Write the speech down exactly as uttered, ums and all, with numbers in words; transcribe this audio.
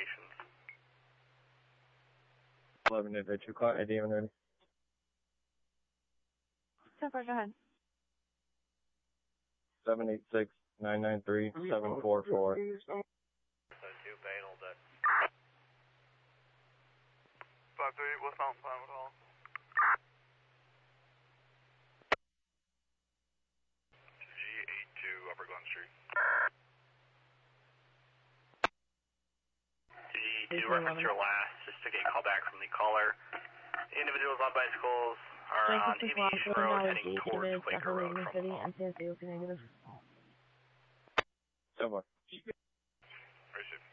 locations. eleven adventure car, I D when ready. ten four, go ahead. seven eight six, nine nine three, seven four four. So two, Bay, hold that. five three, West Mountain, Pinewood Hall. G eighty-two, Upper Glen Street. G two, reference your last, just to get a call back from the caller. Individuals on bicycles are on Aviation Road heading towards Quaker Road from the mall. So far. Appreciate it.